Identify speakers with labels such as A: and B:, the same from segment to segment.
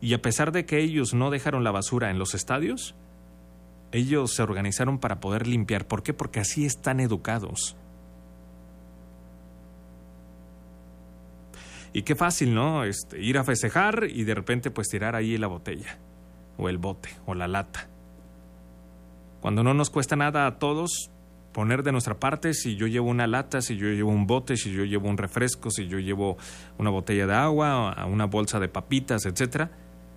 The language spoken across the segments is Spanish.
A: Y a pesar de que ellos no dejaron la basura en los estadios, ellos se organizaron para poder limpiar. ¿Por qué? Porque así están educados. Y qué fácil, ¿no? Ir a festejar y de repente pues tirar ahí la botella, o el bote, o la lata. Cuando no nos cuesta nada a todos poner de nuestra parte, si yo llevo una lata, si yo llevo un bote, si yo llevo un refresco, si yo llevo una botella de agua, una bolsa de papitas, etcétera,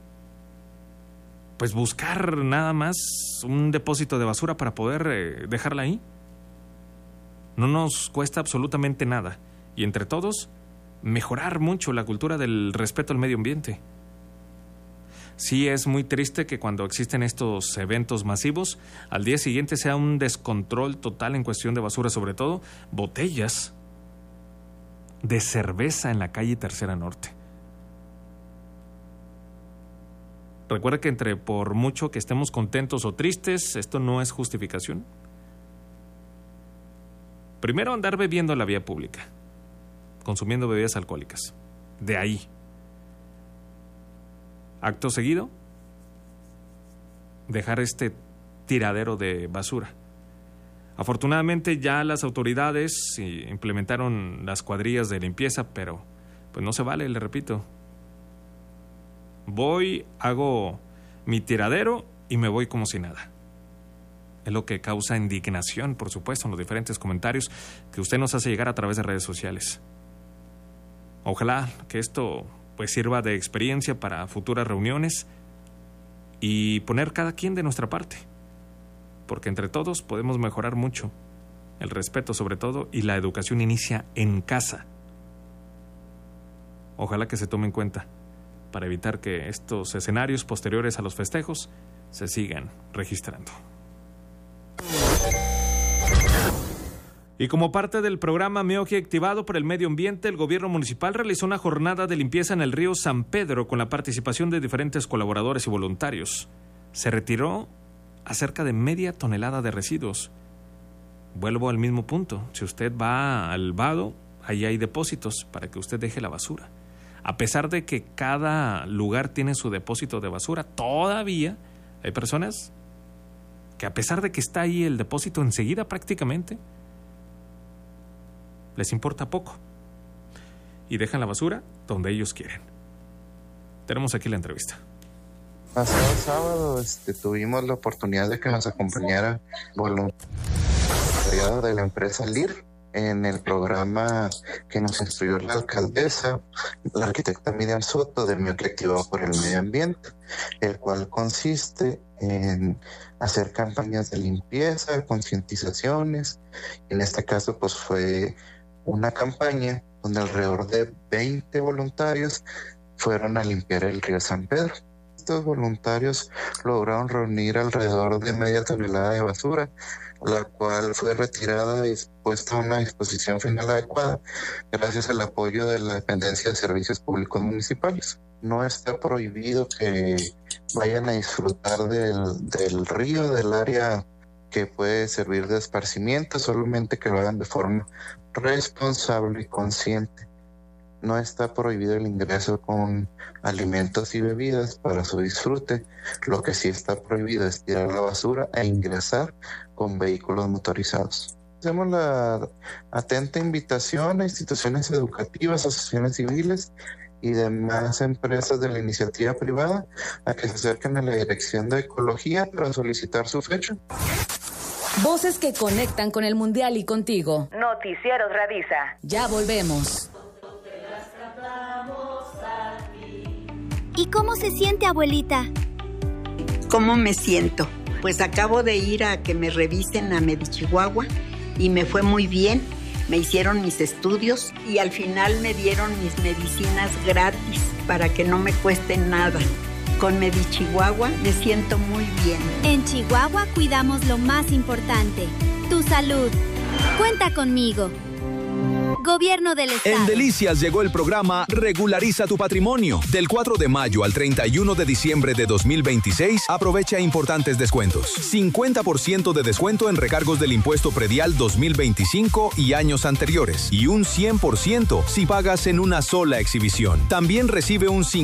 A: pues buscar nada más un depósito de basura para poder dejarla ahí. No nos cuesta absolutamente nada. Y entre todos, mejorar mucho la cultura del respeto al medio ambiente. Sí, es muy triste que cuando existen estos eventos masivos, al día siguiente sea un descontrol total en cuestión de basura, sobre todo botellas de cerveza en la calle Tercera Norte. Recuerda que por mucho que estemos contentos o tristes, esto no es justificación. Primero, andar bebiendo en la vía pública, consumiendo bebidas alcohólicas. De ahí. Acto seguido, dejar este tiradero de basura. Afortunadamente ya las autoridades implementaron las cuadrillas de limpieza, pero pues no se vale, le repito. Voy, hago mi tiradero y me voy como si nada. Es lo que causa indignación, por supuesto, en los diferentes comentarios que usted nos hace llegar a través de redes sociales. Ojalá que esto pues sirva de experiencia para futuras reuniones y poner cada quien de nuestra parte, porque entre todos podemos mejorar mucho. El respeto sobre todo, y la educación inicia en casa. Ojalá que se tome en cuenta para evitar que estos escenarios posteriores a los festejos se sigan registrando. Y como parte del programa Meoji activado por el medio ambiente, el gobierno municipal realizó una jornada de limpieza en el río San Pedro con la participación de diferentes colaboradores y voluntarios. Se retiró a cerca de media tonelada de residuos. Vuelvo al mismo punto. Si usted va al vado, ahí hay depósitos para que usted deje la basura. A pesar de que cada lugar tiene su depósito de basura, todavía hay personas que, a pesar de que está ahí el depósito enseguida prácticamente, les importa poco y dejan la basura donde ellos quieren. Tenemos aquí la entrevista.
B: Pasado sábado tuvimos la oportunidad de que nos acompañara voluntariado de la empresa LIR en el programa que nos instruyó la alcaldesa, la arquitecta Miriam Soto, de Meoji activado por el medio ambiente, el cual consiste en hacer campañas de limpieza, concientizaciones. En este caso pues fue una campaña donde alrededor de 20 voluntarios fueron a limpiar el río San Pedro. Estos voluntarios lograron reunir alrededor de media tonelada de basura, la cual fue retirada y puesta a una disposición final adecuada gracias al apoyo de la Dependencia de Servicios Públicos Municipales. No está prohibido que vayan a disfrutar del río, del área que puede servir de esparcimiento, solamente que lo hagan de forma responsable y consciente. No está prohibido el ingreso con alimentos y bebidas para su disfrute. Lo que sí está prohibido es tirar la basura e ingresar con vehículos motorizados. Hacemos la atenta invitación a instituciones educativas, asociaciones civiles y demás empresas de la iniciativa privada a que se acerquen a la Dirección de Ecología para solicitar su fecha.
C: Voces que conectan con el Mundial y contigo.
D: Noticieros Radisa.
C: Ya volvemos.
E: ¿Y cómo se siente, abuelita?
F: ¿Cómo me siento? Pues acabo de ir a que me revisen a Medichihuahua y me fue muy bien. Me hicieron mis estudios y al final me dieron mis medicinas gratis para que no me cueste nada. Con Medichihuahua me siento muy bien.
E: En Chihuahua cuidamos lo más importante, tu salud. Cuenta conmigo. Gobierno del Estado.
G: En Delicias llegó el programa Regulariza tu Patrimonio. Del 4 de mayo al 31 de diciembre de 2026, aprovecha importantes descuentos. 50% de descuento en recargos del impuesto predial 2025 y años anteriores. Y un 100% si pagas en una sola exhibición. También recibe un